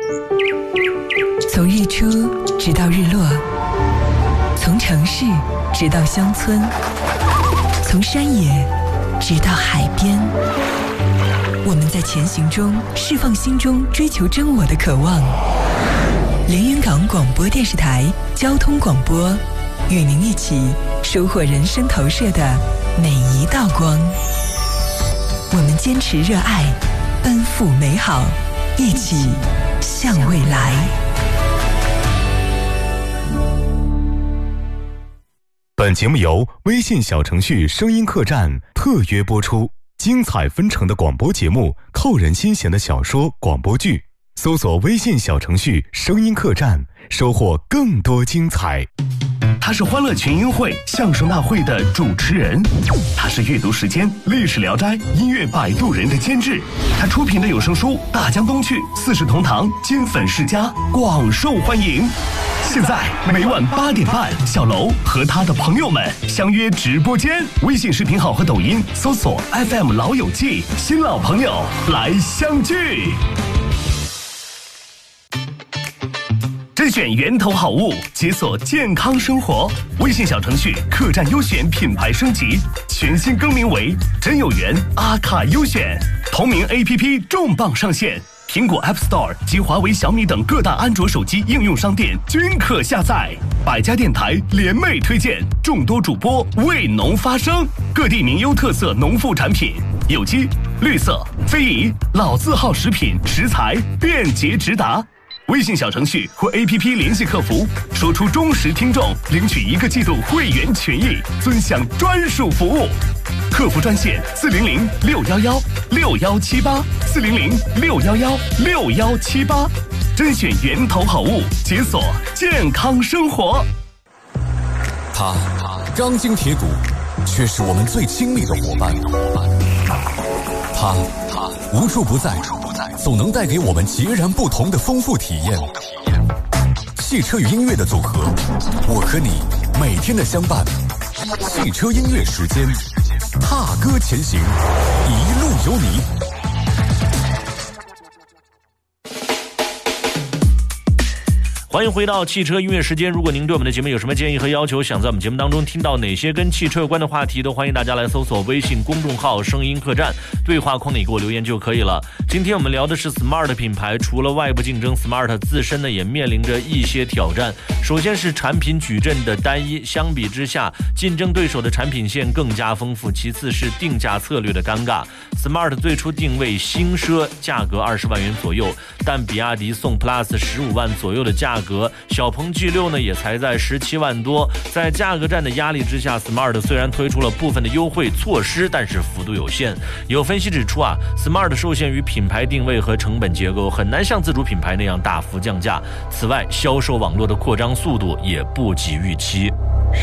从日出直到日落，从城市直到乡村，从山野直到海边，我们在前行中释放心中追求真我的渴望。连云港广播电视台交通广播，与您一起收获人生投射的每一道光。我们坚持热爱，奔赴美好，一起向未来。 本节目由微信小程序声音客栈特约播出，精彩纷呈的广播节目，扣人心弦的小说广播剧，搜索微信小程序声音客栈，收获更多精彩。 他是欢乐群英会相声大会的主持人，他是阅读时间历史聊斋音乐摆渡人的监制，他出品的有声书《大江东去》《四世同堂》金粉世家广受欢迎。现在每晚8点半，小楼和他的朋友们相约直播间，微信视频号和抖音搜索 FM 老友记，新老朋友来相聚。甄选源头好物，解锁健康生活。微信小程序客栈优选品牌升级，全新更名为真有缘阿卡优选。同名 APP 重磅上线，苹果 App Store 及华为、小米等各大安卓手机应用商店均可下载。百家电台联袂推荐，众多主播为农发声，各地名优特色农副产品，有机、绿色、非遗、老字号食品食材便捷直达。微信小程序或 APP 联系客服，说出忠实听众，领取1个季度会员权益，尊享专属服务。客服专线400-611-6178，400-611-6178，甄选源头好物，解锁健康生活。 他钢筋铁骨，却是我们最亲密的伙伴。他无处不在，总能带给我们截然不同的丰富体验。汽车与音乐的组合，我和你每天的相伴。汽车音乐时间，踏歌前行，一路有你。 欢迎回到汽车音乐时间。如果您对我们的节目有什么建议和要求，想在我们节目当中听到哪些跟汽车有关的话题，都欢迎大家来搜索微信公众号声音客栈，对话框里给我留言就可以了。今天我们聊的是 Smart 品牌，除了外部竞争， Smart 自身呢也面临着一些挑战。首先是产品矩阵的单一，相比之下竞争对手的产品线更加丰富。其次是定价策略的尴尬， Smart 最初定位新奢，价格20万元左右，但比亚迪宋 Plus 15万左右的价格，小鹏 G6 呢也才在17万多。在价格战的压力之下， Smart 虽然推出了部分的优惠措施，但是幅度有限。有分析指出Smart 受限于品牌定位和成本结构，很难像自主品牌那样大幅降价。此外，销售网络的扩张速度也不及预期。